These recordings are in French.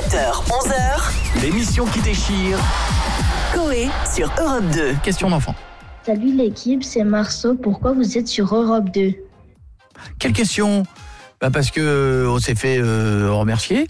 8h, 11h, l'émission qui déchire. Coé sur Europe 2. Question d'enfant. Salut l'équipe, c'est Marceau. Pourquoi vous êtes sur Europe 2 ? Quelle question ? Parce que on s'est fait remercier,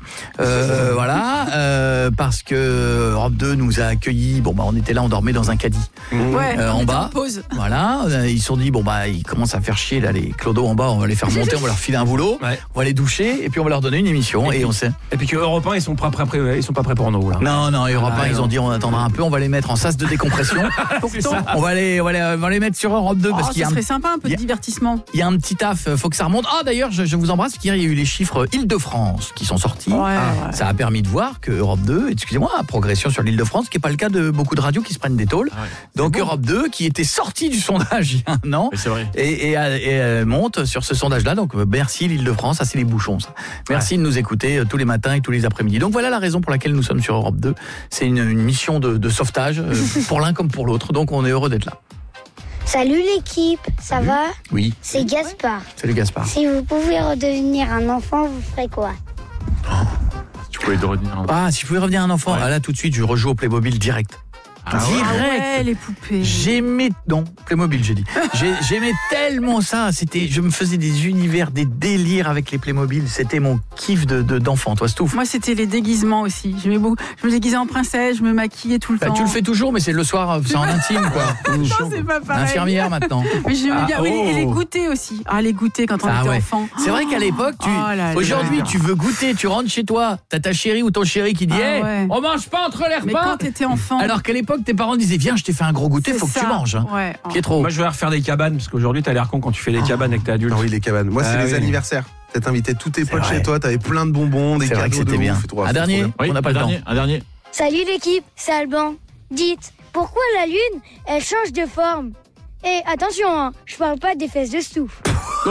voilà, parce que Europe 2 nous a accueillis. Bon on était là, on dormait dans un caddie, en bas. En pause. Voilà, ils se sont dit ils commencent à faire chier là les clodos en bas, on va les faire monter, on va leur filer un boulot, on va les doucher et puis on va leur donner une émission et on sait. Et puis que Europe 1 ils sont pas prêts pour nous là. Non, Europe 1 ils ont dit on attendra un peu, on va les mettre en sas de décompression. on va les mettre sur Europe 2 parce qu'il y a ça serait sympa, un peu de divertissement. Il y a un petit taf, faut que ça remonte. D'ailleurs, je vous embrasse, parce qu'hier il y a eu les chiffres Île-de-France qui sont sortis. Ça a permis de voir que Europe 2, a progression sur l'Île-de-France, ce qui n'est pas le cas de beaucoup de radios qui se prennent des tôles. Donc Europe 2 qui était sorti du sondage il y a un an et monte sur ce sondage-là. Donc merci l'Île-de-France, ça c'est les bouchons. Ça. Merci de nous écouter tous les matins et tous les après-midi. Donc voilà la raison pour laquelle nous sommes sur Europe 2. C'est une mission de sauvetage pour l'un comme pour l'autre. Donc on est heureux d'être là. Salut l'équipe, ça va ? Oui. C'est Gaspard. Salut Gaspard. Si vous pouviez redevenir un enfant, vous ferez quoi ? Si tu pouvais redevenir un enfant. Si je pouvais revenir un enfant, là tout de suite je rejoue au Playmobil direct. Direct. Les poupées. Playmobil j'ai dit. J'aimais tellement ça, je me faisais des univers, des délires avec les Playmobil, c'était mon kiff d'enfant. Toi Stouff ? Moi c'était les déguisements aussi. J'aimais beaucoup. Je me déguisais en princesse, je me maquillais tout le temps. Tu le fais toujours mais c'est le soir, c'est en intime quoi. Non, c'est pas pareil. Infirmière maintenant. Mais j'aimais bien et les goûters aussi. Les goûters quand on était enfant. C'est vrai qu'à l'époque aujourd'hui tu veux goûter, tu rentres chez toi, t'as ta chérie ou ton chéri qui dit on mange pas entre les repas. Mais quand t'étais enfant. Alors qu'à l'époque tes parents disaient viens je t'ai fait un gros goûter, faut que tu manges. Pietro. Moi je vais refaire des cabanes parce qu'aujourd'hui t'as l'air con quand tu fais des cabanes et que t'es adulte. Oui, les cabanes. Moi c'est les anniversaires. T'as invité tous tes potes chez toi, t'avais plein de bonbons, des cadeaux, c'était bien. Un dernier, on n'a pas le temps. Un dernier. Salut l'équipe, c'est Alban. Dites, pourquoi la lune, elle change de forme ? Et attention, je parle pas des fesses de Stouff.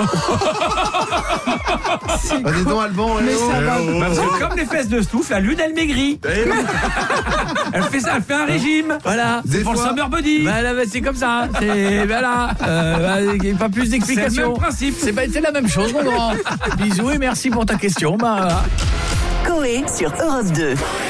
Dis donc Alban, parce que comme les fesses de Stouff, la lune elle maigrit. Elle fait ça, elle fait un régime. Voilà. C'est pour le summer body. C'est comme ça. Pas plus d'explications. C'est le même principe. C'est la même chose mon grand. Bisous et merci pour ta question. Coé sur Europe 2.